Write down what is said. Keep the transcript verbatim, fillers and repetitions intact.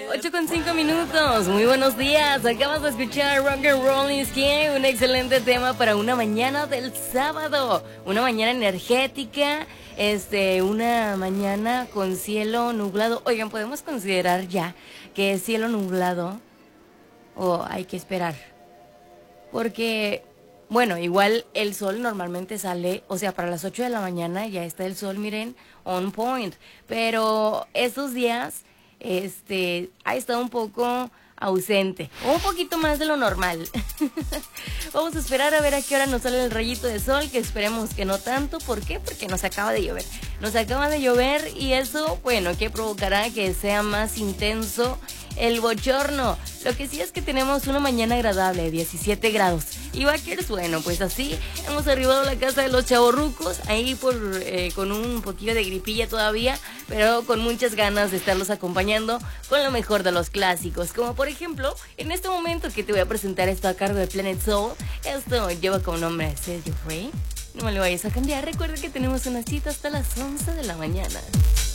ocho con cinco minutos, muy buenos días. Acabas de escuchar Rock and Roll is King, un excelente tema para una mañana del sábado. Una mañana energética, este, una mañana con cielo nublado. Oigan, ¿podemos considerar ya que es cielo nublado o hay que esperar? Porque, bueno, igual el sol normalmente sale, o sea, para las ocho de la mañana ya está el sol, miren, on point. Pero estos días, este, ha estado un poco ausente, o un poquito más de lo normal. Vamos a esperar a ver a qué hora nos sale el rayito de sol, que esperemos que no tanto. ¿Por qué? Porque nos acaba de llover. Nos acaba de llover y eso, bueno, que provocará que sea más intenso el bochorno. Lo que sí es que tenemos una mañana agradable, diecisiete grados. Y vaqueros, bueno, pues así hemos arribado a la casa de los chavorrucos, ahí por eh, con un poquillo de gripilla todavía, pero con muchas ganas de estarlos acompañando con lo mejor de los clásicos. Como por ejemplo, en este momento que te voy a presentar esto a cargo de Planet Soul. Esto lleva como nombre Set You Free. No me lo vayas a cambiar, recuerda que tenemos una cita hasta las once de la mañana.